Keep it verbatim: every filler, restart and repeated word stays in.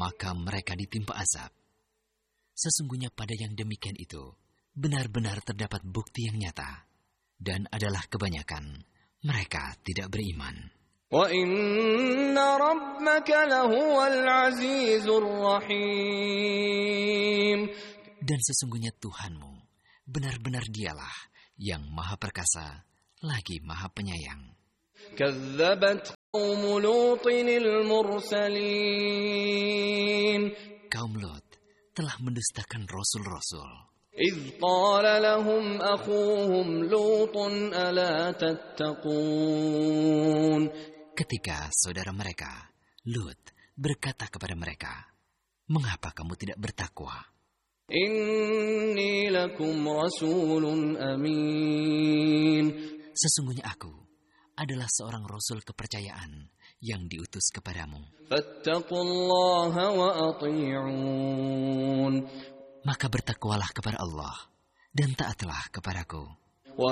maka mereka ditimpa azab. Sesungguhnya pada yang demikian itu, benar-benar terdapat bukti yang nyata, dan adalah kebanyakan mereka tidak beriman. وَإِنَّ رَبَّكَ لَهُوَ الْعَزِيزُ الرَّحِيمُ. Dan sesungguhnya Tuhanmu, benar-benar dialah yang maha perkasa, lagi maha penyayang. كَذَّبَتْ قَوْمُ لُوطٍ الْمُرْسَلِينَ. Kaum Lot telah mendustakan rasul-rasul. إِذْ قَالَ لَهُمْ أَخُوهُمْ لُوطٌ أَلَا تَتَّقُونَ. Ketika saudara mereka, Lut, berkata kepada mereka, "Mengapa kamu tidak bertakwa? Inni lakum rasulun amin. Sesungguhnya aku adalah seorang rasul kepercayaan yang diutus kepadamu. Fattaqullaha wa ati'un. Maka bertakwalah kepada Allah dan taatlah kepadaku.